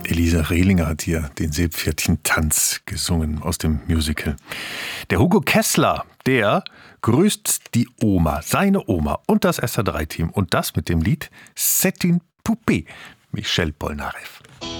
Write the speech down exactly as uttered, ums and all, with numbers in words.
Elisa Rehlinger hat hier den Seepferdchen-Tanz gesungen aus dem Musical. Der Hugo Kessler, der grüßt die Oma, seine Oma und das S R drei Team. Und das mit dem Lied C'est une poupée, Michel Polnareff.